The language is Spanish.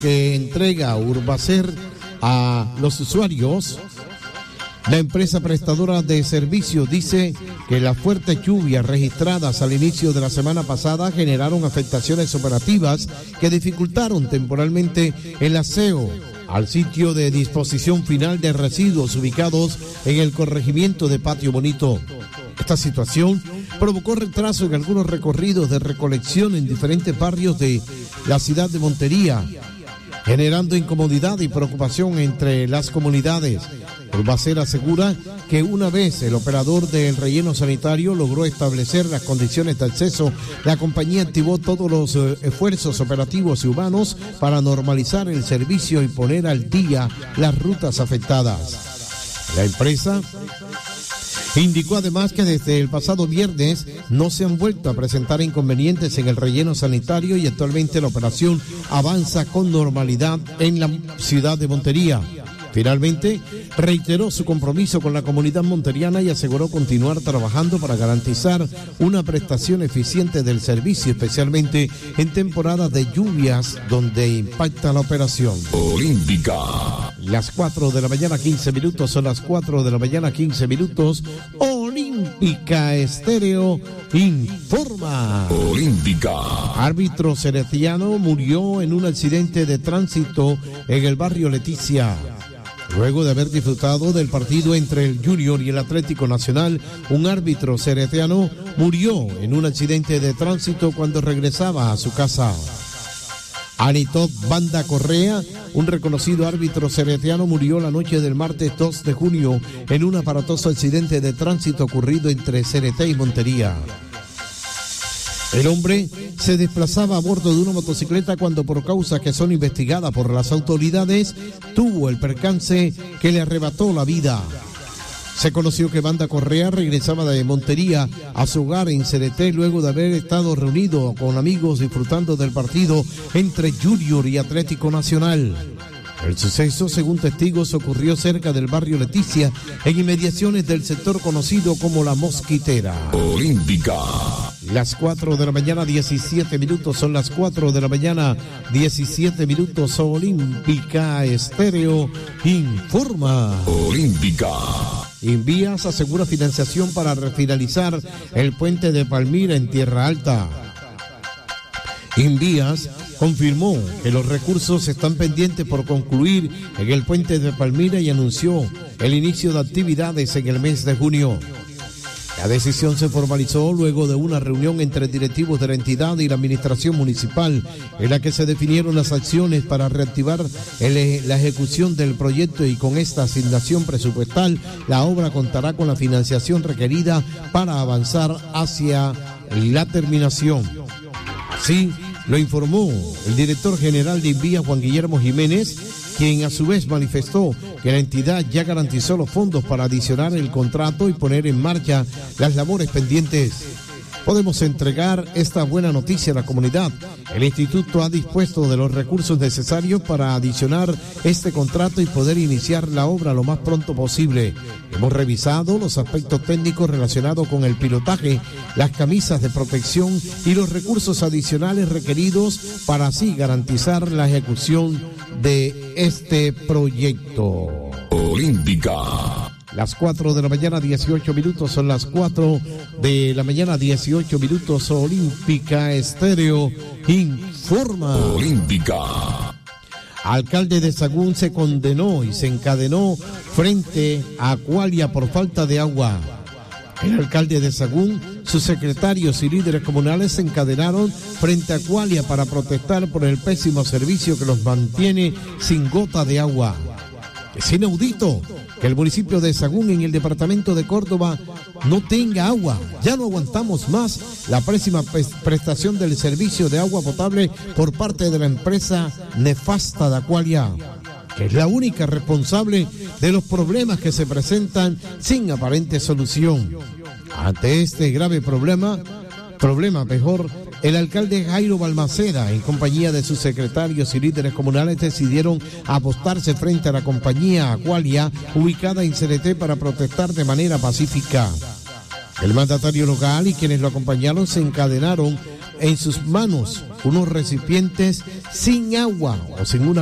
que entrega Urbacer a los usuarios. La empresa prestadora de servicios dice que las fuertes lluvias registradas al inicio de la semana pasada generaron afectaciones operativas que dificultaron temporalmente el aseo al sitio de disposición final de residuos ubicados en el corregimiento de Patio Bonito. Esta situación provocó retraso en algunos recorridos de recolección en diferentes barrios de la ciudad de Montería, generando incomodidad y preocupación entre las comunidades. Urbacer asegura que una vez el operador del relleno sanitario logró establecer las condiciones de acceso, la compañía activó todos los esfuerzos operativos y humanos para normalizar el servicio y poner al día las rutas afectadas. La empresa indicó además que desde el pasado viernes no se han vuelto a presentar inconvenientes en el relleno sanitario y actualmente la operación avanza con normalidad en la ciudad de Montería. Finalmente, reiteró su compromiso con la comunidad monteriana y aseguró continuar trabajando para garantizar una prestación eficiente del servicio, especialmente en temporadas de lluvias donde impacta la operación. Olímpica. Las 4 de la mañana, 15 minutos, son las 4 de la mañana, 15 minutos. Olímpica Estéreo informa. Olímpica. Árbitro ceretiano murió en un accidente de tránsito en el barrio Leticia. Luego de haber disfrutado del partido entre el Junior y el Atlético Nacional, un árbitro ceretiano murió en un accidente de tránsito cuando regresaba a su casa. Anitop Banda Correa, un reconocido árbitro ceretiano, murió la noche del martes 2 de junio en un aparatoso accidente de tránsito ocurrido entre Cereté y Montería. El hombre se desplazaba a bordo de una motocicleta cuando, por causas que son investigadas por las autoridades, tuvo el percance que le arrebató la vida. Se conoció que Banda Correa regresaba de Montería a su hogar en Cereté luego de haber estado reunido con amigos disfrutando del partido entre Junior y Atlético Nacional. El suceso, según testigos, ocurrió cerca del barrio Leticia, en inmediaciones del sector conocido como La Mosquitera. Olímpica. Las 4 de la mañana, 17 minutos, son las 4 de la mañana, 17 minutos. Olímpica Estéreo informa. Olímpica. Invías asegura financiación para refinalizar el puente de Palmira en Tierra Alta. Invías confirmó que los recursos están pendientes por concluir en el puente de Palmira y anunció el inicio de actividades en el mes de junio. La decisión se formalizó luego de una reunión entre directivos de la entidad y la administración municipal, en la que se definieron las acciones para reactivar la ejecución del proyecto, y con esta asignación presupuestal la obra contará con la financiación requerida para avanzar hacia la terminación. Así lo informó el director general de Invías, Juan Guillermo Jiménez, quien a su vez manifestó que la entidad ya garantizó los fondos para adicionar el contrato y poner en marcha las labores pendientes. Podemos entregar esta buena noticia a la comunidad. El instituto ha dispuesto de los recursos necesarios para adicionar este contrato y poder iniciar la obra lo más pronto posible. Hemos revisado los aspectos técnicos relacionados con el pilotaje, las camisas de protección y los recursos adicionales requeridos para así garantizar la ejecución de este proyecto. Olímpica. Las 4 de la mañana, 18 minutos, son las 4 de la mañana, 18 minutos. Olímpica Estéreo informa. Olímpica. Alcalde de Sagún se condenó y se encadenó frente a Acualia por falta de agua. El alcalde de Sagún, sus secretarios y líderes comunales se encadenaron frente a Acualia para protestar por el pésimo servicio que los mantiene sin gota de agua. Es inaudito que el municipio de Sagún, en el departamento de Córdoba, no tenga agua. Ya no aguantamos más la pésima prestación del servicio de agua potable por parte de la empresa nefasta de Acualia, que es la única responsable de los problemas que se presentan sin aparente solución. Ante este grave problema, el alcalde Jairo Balmaceda, en compañía de sus secretarios y líderes comunales, decidieron apostarse frente a la compañía Acualia, ubicada en Cereté, para protestar de manera pacífica. El mandatario local y quienes lo acompañaron se encadenaron en sus manos unos recipientes sin agua o sin una